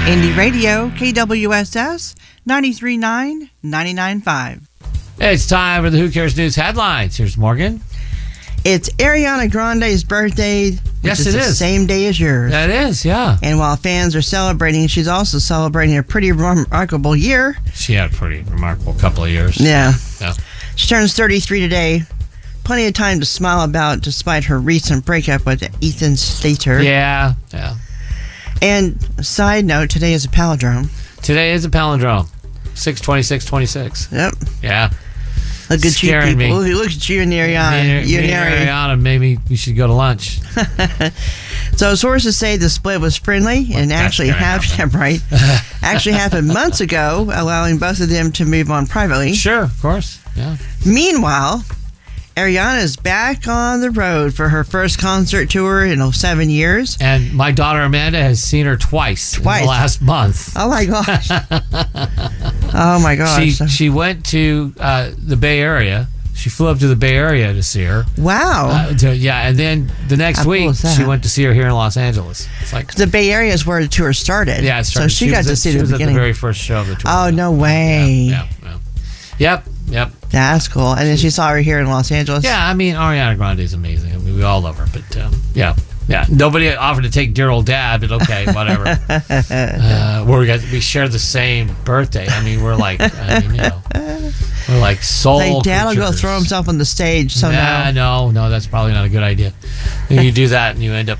Indie Radio, KWSS, 93.9, 99.5. It's time for the Who Cares News headlines. Here's Morgan. It's Ariana Grande's birthday, which Yes, is it the is. same day as yours. That is, yeah. And while fans are celebrating, she's also celebrating a pretty remarkable year. She had a pretty remarkable couple of years. Yeah. Yeah. She turns 33 today. Plenty of time to smile about despite her recent breakup with Ethan Slater. Yeah. And side note, today is a palindrome. Today is a palindrome. 6/26/26. Yep. Yeah. Look at Scaring you people. me. Look at you and Ariana. Me and Ariana, maybe we should go to lunch. So sources say the split was friendly and actually actually happened months ago, allowing both of them to move on privately. Sure, of course. Yeah. Meanwhile, Ariana is back on the road for her first concert tour in 7 years. And my daughter Amanda has seen her twice in the last month. Oh my gosh. Oh my gosh. She went to the Bay Area. She flew up to the Bay Area to see her. Wow. And then the next week she went to see her here in Los Angeles. It's like the Bay Area is where the tour started. Yeah, it started. So she got to see the beginning. She was at the very first show of the tour. Oh, no way. Yeah. Yep. That's cool. And then she saw her here in Los Angeles. Yeah, I mean, Ariana Grande is amazing. I mean, we all love her, but yeah. Nobody offered to take dear old dad, but okay, whatever. We share the same birthday. I mean, we're like soul. Like dad will go creatures. throw himself on the stage somehow. No, that's probably not a good idea. You do that, and you end up,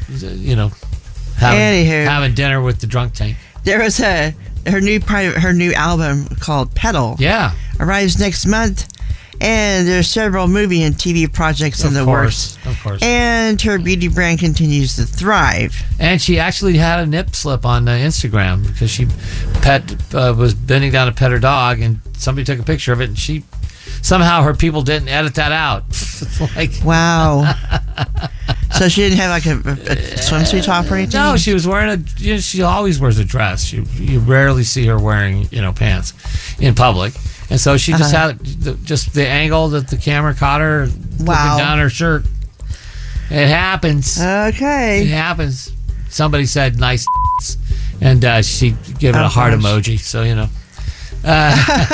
having dinner with the drunk tank. There was her new album called Pedal. Yeah, arrives next month, and there's several movie and TV projects in the works. Of course. And her beauty brand continues to thrive. And she actually had a nip slip on Instagram because she was bending down to pet her dog, and somebody took a picture of it, and somehow her people didn't edit that out. Wow. So she didn't have like a swimsuit top or anything? No, she was wearing she always wears a dress. You rarely see her wearing pants in public. And so she just had just the angle that the camera caught her looking down her shirt. It happens. Okay. It happens. Somebody said nice, and she gave it a heart emoji. So well,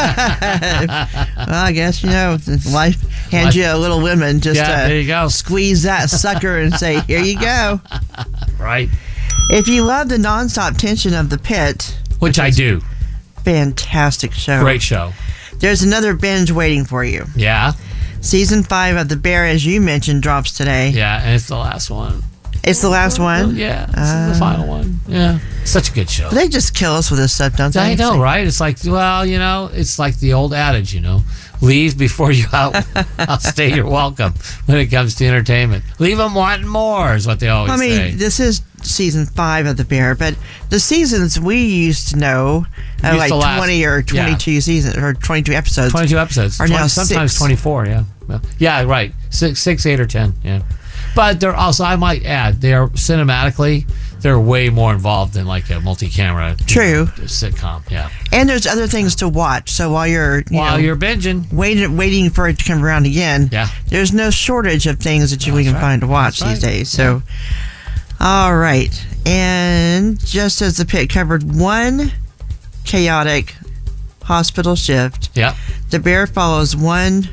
I guess life hands you a little women just there you go. Squeeze that sucker and say, here you go. Right. If you love the nonstop tension of The Pit, which I do, fantastic show. Great show. There's another binge waiting for you. Yeah. Season 5 of The Bear, as you mentioned, drops today. Yeah, and it's the last one. It's the last one? Yeah, it's the final one. Yeah. Such a good show. They just kill us with this stuff, don't they? I know, right? It's like, it's like the old adage, leave before you outstay your welcome when it comes to entertainment. Leave them wanting more is what they always say. This is season 5 of The Bear, but the seasons we used to know, like 20 or 22 seasons or 22 episodes. 22 episodes. Are now sometimes 6. 24, yeah. Yeah, right. 6, 8, or 10, yeah. But they're also, I might add, they're way more involved than like a multi-camera sitcom. Yeah. And there's other things to watch. So while you're binging, waiting for it to come around again, there's no shortage of things that we can find to watch these days. So, all right. And just as The Pit covered one chaotic hospital shift, The Bear follows one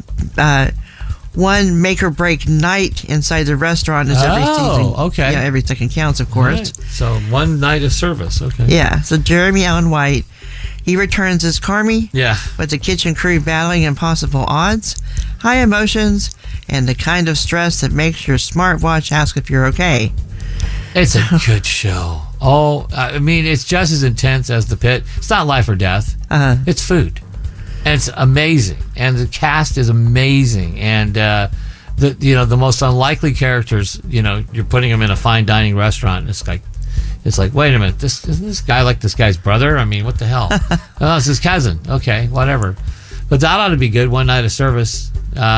make or break night inside the restaurant is every season. Okay. Yeah, every second counts, of course. Right. So one night of service. Okay. Yeah. So Jeremy Allen White, he returns as Carmy. Yeah. With the kitchen crew battling impossible odds, high emotions, and the kind of stress that makes your smartwatch ask if you're okay. It's a good show. Oh, I mean, it's just as intense as The Pit. It's not life or death. It's food. And it's amazing, and the cast is amazing, and the most unlikely characters. You're putting them in a fine dining restaurant, and it's like, wait a minute, isn't this guy like this guy's brother? I mean, what the hell? Oh, it's his cousin. Okay, whatever. But that ought to be good. One night of service,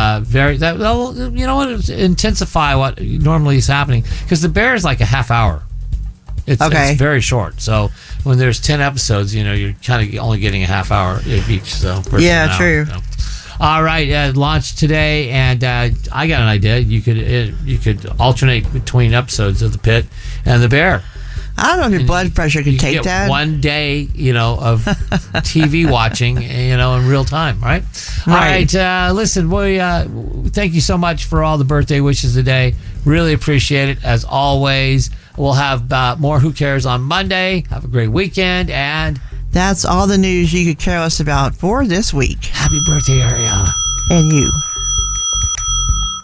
intensify what normally is happening because The Bear is like a half hour. It's very short. So when there's 10 episodes, you're kind of only getting a half hour each. So yeah, true. So. All right, launched today, and I got an idea. You could alternate between episodes of The Pit and The Bear. I don't know if your blood pressure can take that. One day, of TV watching, in real time, right? All right. Listen, we thank you so much for all the birthday wishes today. Really appreciate it. As always, we'll have more Who Cares on Monday. Have a great weekend. And that's all the news you could care less about for this week. Happy birthday, Ariana. And you.